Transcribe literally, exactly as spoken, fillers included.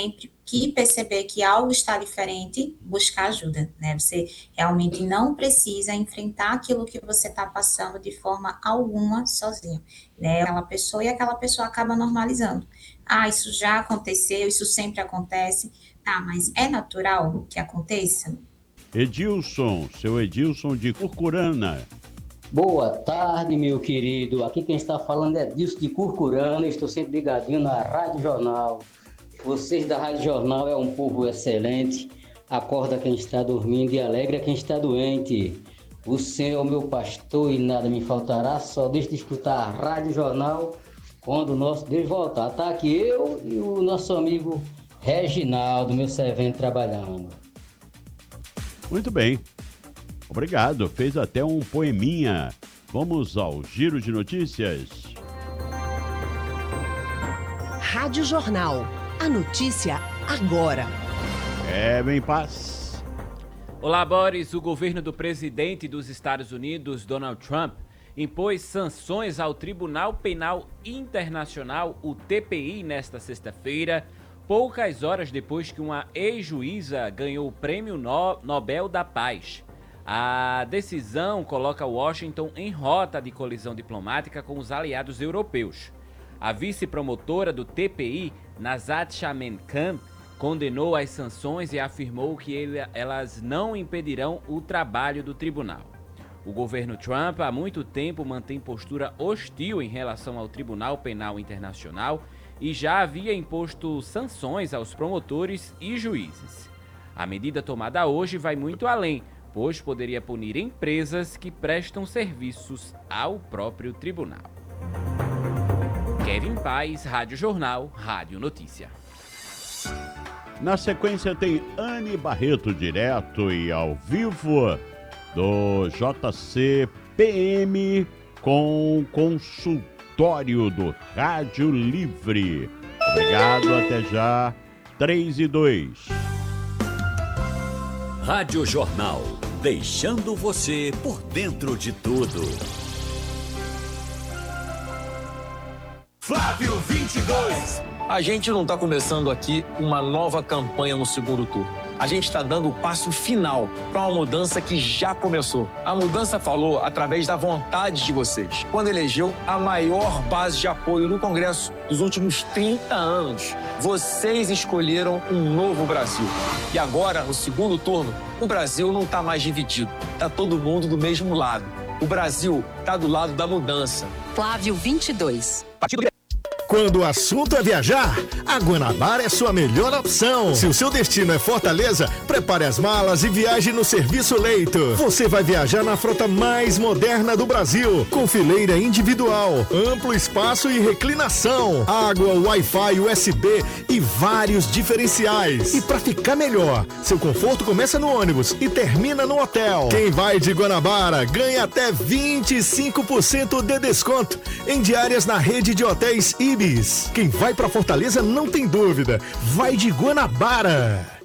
sempre que perceber que algo está diferente, buscar ajuda, né? Você realmente não precisa enfrentar aquilo que você está passando de forma alguma sozinho, né? Aquela pessoa e aquela pessoa acaba normalizando. Ah, isso já aconteceu, isso sempre acontece. Tá, mas é natural que aconteça? Edilson, seu Edilson de Curcurana. Boa tarde, meu querido. Aqui quem está falando é Edilson de Curcurana. Estou sempre ligadinho na Rádio Jornal. Vocês da Rádio Jornal é um povo excelente. Acorda quem está dormindo e alegra quem está doente. O Senhor é o meu pastor e nada me faltará. Só deixe de escutar a Rádio Jornal quando o nosso Deus voltar. Tá aqui eu e o nosso amigo Reginaldo, meu servente, trabalhando. Muito bem. Obrigado. Fez até um poeminha. Vamos ao giro de notícias. Rádio Jornal. A notícia agora. É, bem paz. Olá, Boris. O governo do presidente dos Estados Unidos, Donald Trump, impôs sanções ao Tribunal Penal Internacional, o T P I, nesta sexta-feira, poucas horas depois que uma ex-juíza ganhou o Prêmio Nobel da Paz. A decisão coloca Washington em rota de colisão diplomática com os aliados europeus. A vice-promotora do T P I, Nazat Shaman-Khan, condenou as sanções e afirmou que ele, elas não impedirão o trabalho do tribunal. O governo Trump há muito tempo mantém postura hostil em relação ao Tribunal Penal Internacional e já havia imposto sanções aos promotores e juízes. A medida tomada hoje vai muito além, pois poderia punir empresas que prestam serviços ao próprio tribunal. Kevin Paz, Rádio Jornal, Rádio Notícia. Na sequência tem Anne Barreto, direto e ao vivo do J C P M com consultório do Rádio Livre. Obrigado, até já. três e dois. Rádio Jornal, deixando você por dentro de tudo. Flávio vinte e dois. A gente não está começando aqui uma nova campanha no segundo turno. A gente está dando o passo final para uma mudança que já começou. A mudança falou através da vontade de vocês, quando elegeu a maior base de apoio no Congresso dos últimos trinta anos. Vocês escolheram um novo Brasil. E agora, no segundo turno, o Brasil não está mais dividido. Está todo mundo do mesmo lado. O Brasil está do lado da mudança. Flávio vinte e dois. Partido Quando o assunto é viajar, a Guanabara é sua melhor opção. Se o seu destino é Fortaleza, prepare as malas e viaje no Serviço Leito. Você vai viajar na frota mais moderna do Brasil, com fileira individual, amplo espaço e reclinação, água, Wi-Fi, U S B e vários diferenciais. E para ficar melhor, seu conforto começa no ônibus e termina no hotel. Quem vai de Guanabara ganha até vinte e cinco por cento de desconto em diárias na rede de hotéis Ibis. Quem vai pra Fortaleza não tem dúvida, vai de Guanabara.